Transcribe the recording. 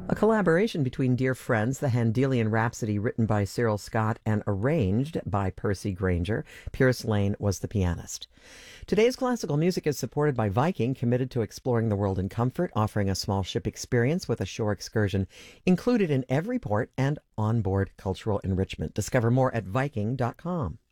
A collaboration between dear friends, the Handelian Rhapsody, written by Cyril Scott and arranged by Percy Granger. Pierce Lane was the pianist. Today's classical music is supported by Viking, committed to exploring the world in comfort, offering a small ship experience with a shore excursion included in every port and onboard cultural enrichment. Discover more at Viking.com.